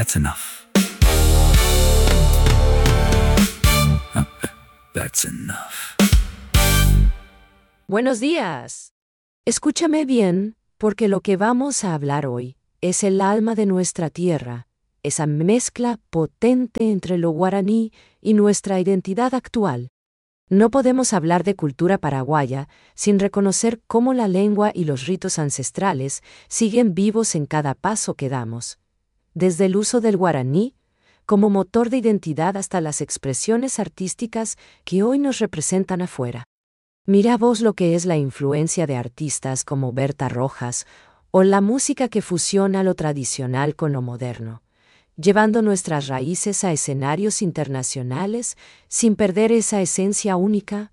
That's enough. That's enough. Buenos días. Escúchame bien, porque lo que vamos a hablar hoy es el alma de nuestra tierra, esa mezcla potente entre lo guaraní y nuestra identidad actual. No podemos hablar de cultura paraguaya sin reconocer cómo la lengua y los ritos ancestrales siguen vivos en cada paso que damos. Desde el uso del guaraní como motor de identidad hasta las expresiones artísticas que hoy nos representan afuera. Mira vos lo que es la influencia de artistas como Berta Rojas o la música que fusiona lo tradicional con lo moderno, llevando nuestras raíces a escenarios internacionales sin perder esa esencia única.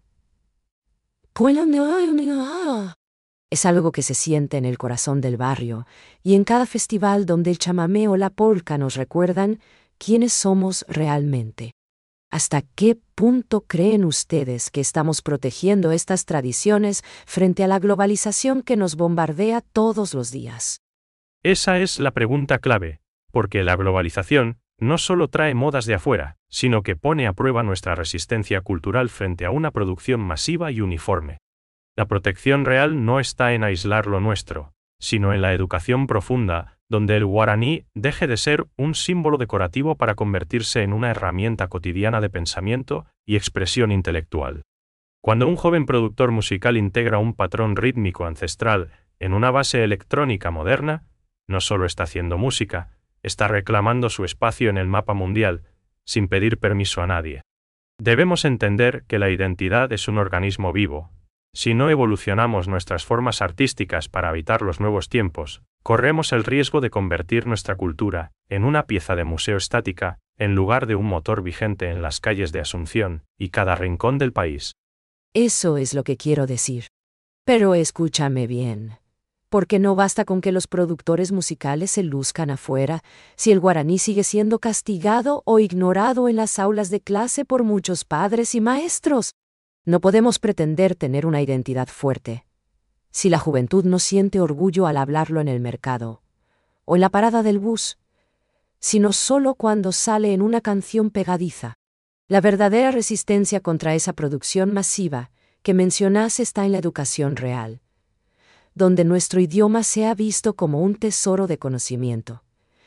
Es algo que se siente en el corazón del barrio y en cada festival donde el chamamé o la polca nos recuerdan quiénes somos realmente. ¿Hasta qué punto creen ustedes que estamos protegiendo estas tradiciones frente a la globalización que nos bombardea todos los días? Esa es la pregunta clave, porque la globalización no solo trae modas de afuera, sino que pone a prueba nuestra resistencia cultural frente a una producción masiva y uniforme. La protección real no está en aislar lo nuestro, sino en la educación profunda, donde el guaraní deje de ser un símbolo decorativo para convertirse en una herramienta cotidiana de pensamiento y expresión intelectual. Cuando un joven productor musical integra un patrón rítmico ancestral en una base electrónica moderna, no solo está haciendo música, está reclamando su espacio en el mapa mundial, sin pedir permiso a nadie. Debemos entender que la identidad es un organismo vivo. Si no evolucionamos nuestras formas artísticas para habitar los nuevos tiempos, corremos el riesgo de convertir nuestra cultura en una pieza de museo estática, en lugar de un motor vigente en las calles de Asunción y cada rincón del país. Eso es lo que quiero decir. Pero escúchame bien. Porque no basta con que los productores musicales se luzcan afuera, si el guaraní sigue siendo castigado o ignorado en las aulas de clase por muchos padres y maestros. No podemos pretender tener una identidad fuerte si la juventud no siente orgullo al hablarlo en el mercado o en la parada del bus, sino solo cuando sale en una canción pegadiza. La verdadera resistencia contra esa producción masiva que mencionas está en la educación real, donde nuestro idioma sea visto como un tesoro de conocimiento,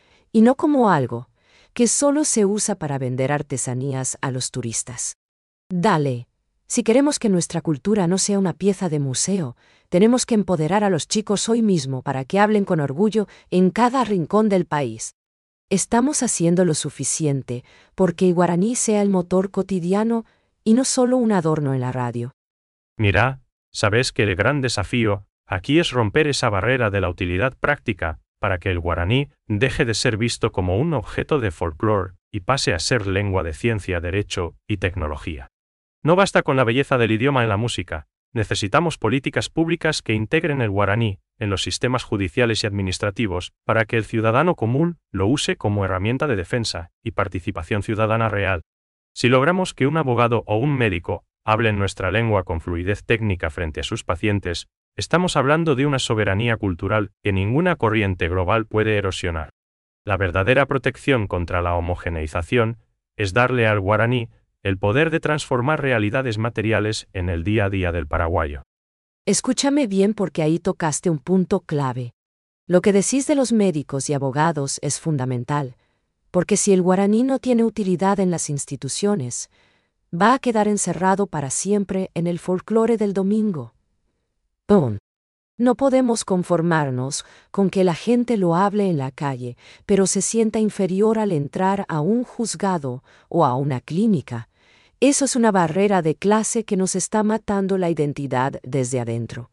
y no como algo que solo se usa para vender artesanías a los turistas. Dale. Si queremos que nuestra cultura no sea una pieza de museo, tenemos que empoderar a los chicos hoy mismo para que hablen con orgullo en cada rincón del país. Estamos haciendo lo suficiente porque el guaraní sea el motor cotidiano y no solo un adorno en la radio. Mira, sabes que el gran desafío aquí es romper esa barrera de la utilidad práctica para que el guaraní deje de ser visto como un objeto de folclore y pase a ser lengua de ciencia, derecho y tecnología. No basta con la belleza del idioma en la música, necesitamos políticas públicas que integren el guaraní en los sistemas judiciales y administrativos para que el ciudadano común lo use como herramienta de defensa y participación ciudadana real. Si logramos que un abogado o un médico hablen nuestra lengua con fluidez técnica frente a sus pacientes, estamos hablando de una soberanía cultural que ninguna corriente global puede erosionar. La verdadera protección contra la homogeneización es darle al guaraní el poder de transformar realidades materiales en el día a día del paraguayo. Escúchame bien porque ahí tocaste un punto clave. Lo que decís de los médicos y abogados es fundamental, porque si el guaraní no tiene utilidad en las instituciones, va a quedar encerrado para siempre en el folclore del domingo. ¡Pum! No podemos conformarnos con que la gente lo hable en la calle, pero se sienta inferior al entrar a un juzgado o a una clínica. Eso es una barrera de clase que nos está matando la identidad desde adentro.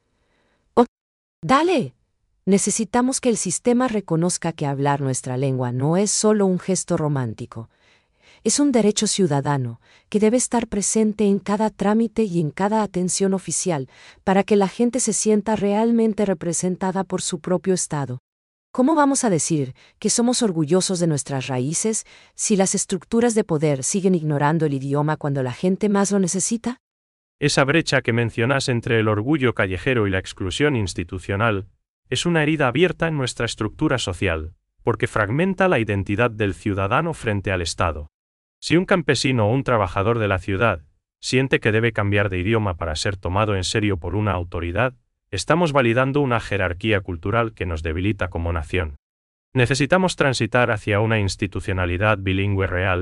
¡Oh! ¡Dale! Necesitamos que el sistema reconozca que hablar nuestra lengua no es solo un gesto romántico. Es un derecho ciudadano que debe estar presente en cada trámite y en cada atención oficial para que la gente se sienta realmente representada por su propio Estado. ¿Cómo vamos a decir que somos orgullosos de nuestras raíces si las estructuras de poder siguen ignorando el idioma cuando la gente más lo necesita? Esa brecha que mencionas entre el orgullo callejero y la exclusión institucional es una herida abierta en nuestra estructura social, porque fragmenta la identidad del ciudadano frente al Estado. Si un campesino o un trabajador de la ciudad siente que debe cambiar de idioma para ser tomado en serio por una autoridad, estamos validando una jerarquía cultural que nos debilita como nación. Necesitamos transitar hacia una institucionalidad bilingüe real,